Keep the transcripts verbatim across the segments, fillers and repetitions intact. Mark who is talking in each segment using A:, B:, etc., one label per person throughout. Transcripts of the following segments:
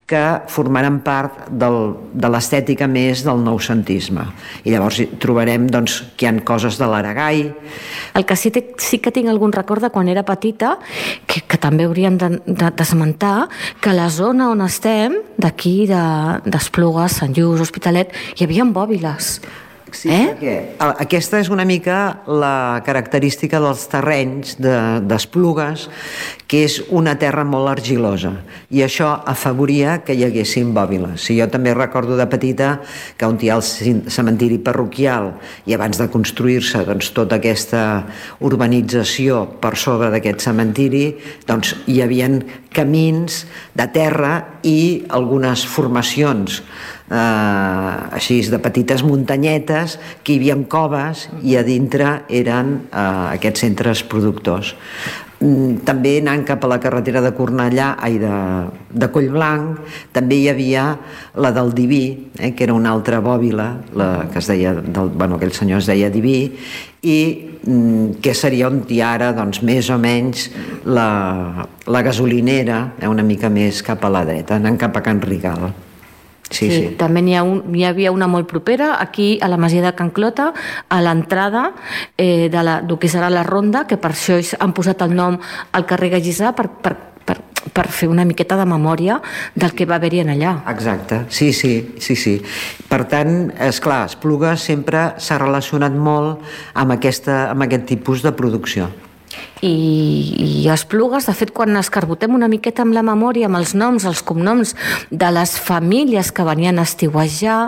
A: que formaran part del, de l'estètica més del noucentisme. I llavors trobarem doncs, que hi ha coses de l'Aragai.
B: El que sí, te, sí que tinc algun record de quan era petita, que, que també hauríem d'esmentar, que a la zona on estem, d'aquí, d'Esplugues, Sant Just, Hospitalet, hi havia bòbiles.
A: Sí, eh? Perquè aquesta és una mica la característica dels terrenys d'Esplugues, que és una terra molt argilosa, i això afavoria que hi haguessin bòbiles. Si jo també recordo de petita que on hi ha el cementiri parroquial i abans de construir-se doncs, tota aquesta urbanització per sobre d'aquest cementiri, doncs hi havia camins de terra i algunes formacions Uh, així de petites muntanyetes, que hi havia coves i a dintre eren uh, aquests centres productors. Mm, també anant cap a la carretera de Cornellà, ai, de, de Collblanc, també hi havia la del Diví, eh, que era una altra bòbila, la, que es deia, del, bueno, aquell senyor es deia Diví, i mm, que seria on hi ha ara doncs, més o menys la, la gasolinera, eh, una mica més cap a la dreta, anant cap a Can Rigal. Sí, sí, sí.
B: També n'hi ha un, hi havia una molt propera aquí a la masia de Can Clota, a l'entrada eh, de la, del que serà la Ronda, que per això han posat el nom al carrer Gallissà per, per, per, per fer una miqueta de memòria del que va haver-hi en allà.
A: Exacte, sí, sí, sí, sí. Per tant, esclar, Esplugues sempre s'ha relacionat molt amb, aquesta, amb aquest tipus de producció.
B: I, i Esplugues, de fet, quan escarbotem una miqueta amb la memòria, amb els noms, els cognoms de les famílies que venien a estiuejar,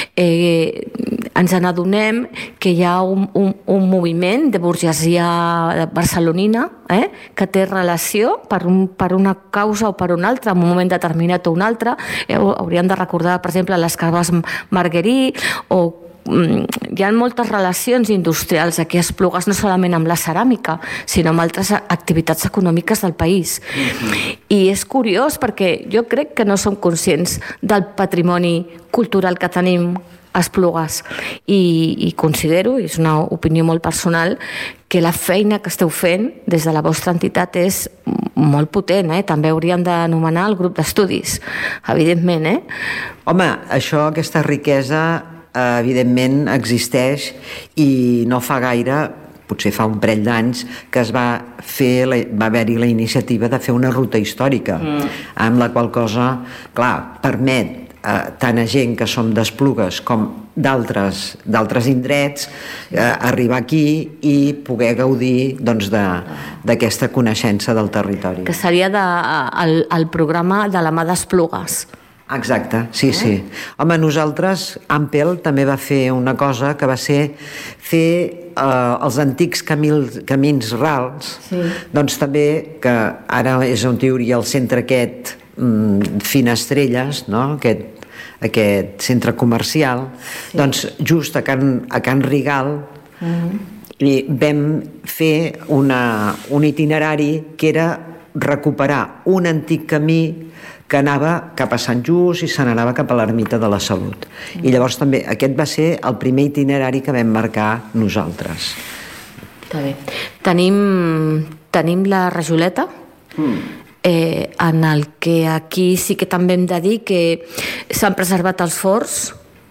B: eh, ens n'adonem que hi ha un, un, un moviment de burgesia barcelonina eh, que té relació per, un, per una causa o per una altra, en un moment determinat o un altre. Eh, hauríem de recordar, per exemple, les caves Marguerí, o hi ha moltes relacions industrials aquí a Esplugues, no solament amb la ceràmica, sinó amb altres activitats econòmiques del país. Mm-hmm. I és curiós perquè jo crec que no som conscients del patrimoni cultural que tenim a Esplugues, i, i considero, i és una opinió molt personal, que la feina que esteu fent des de la vostra entitat és molt potent, eh? També hauríem d'anomenar el grup d'estudis, evidentment, eh?
A: Home, això, aquesta riquesa evidentment existeix, i no fa gaire, potser fa un parell d'anys, que es va fer, va haver-hi la iniciativa de fer una ruta històrica, mm. amb la qual cosa, clar, permet a tant a gent que som d'Esplugues com d'altres d'altres indrets eh, arribar aquí i poder gaudir doncs, d'aquesta coneixença del territori.
B: Que seria de, el, el programa de la mà d'Esplugues.
A: Exacte, sí, sí. Home, nosaltres, Ampel també va fer una cosa que va ser fer eh, els antics camins, camins rals, sí. Doncs també, que ara és on hi hauria el centre aquest mm, Finestrelles, no? Aquest, aquest centre comercial, sí. Doncs just a Can, a Can Rigal, uh-huh. I vam fer una, un itinerari que era recuperar un antic camí que anava cap a Sant Just i se n'anava cap a l'Ermita de la Salut. Mm. I llavors també aquest va ser el primer itinerari que vam marcar nosaltres.
B: Està bé. Tenim, tenim la rajoleta, mm. eh, en el que aquí sí que també hem de dir que s'han preservat els forns,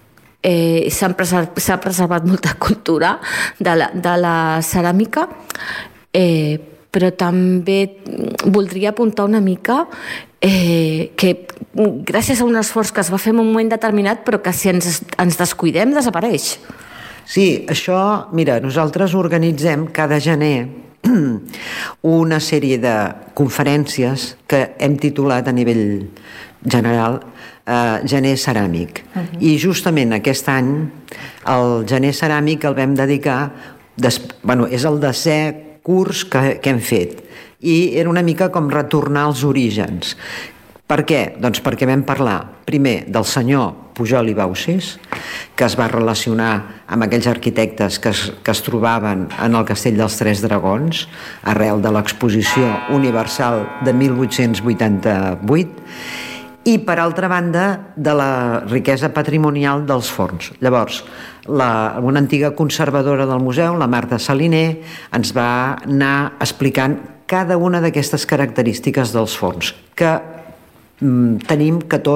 B: eh, s'ha preservat, preservat molta cultura de la, de la ceràmica, eh, però també voldria apuntar una mica eh, que gràcies a un esforç que es va fer en un moment determinat, però que si ens, ens descuidem desapareix.
A: Sí, això, mira, nosaltres organitzem cada gener una sèrie de conferències que hem titulat a nivell general eh, Gener Ceràmic. Uh-huh. I justament aquest any el Gener Ceràmic el vam dedicar, des, bueno, és el desè curs que, que hem fet, i era una mica com retornar als orígens. Per què? Doncs perquè vam parlar primer del senyor Pujol i Baucis, que es va relacionar amb aquells arquitectes que es, que es trobaven en el Castell dels Tres Dragons arrel de l'Exposició Universal de mil vuit-cents vuitanta-vuit, i per altra banda de la riquesa patrimonial dels forns. Llavors, la, una antiga conservadora del museu, la Marta Saliner, ens va anar explicant cada una d'aquestes característiques dels forns, que mm, tenim catorze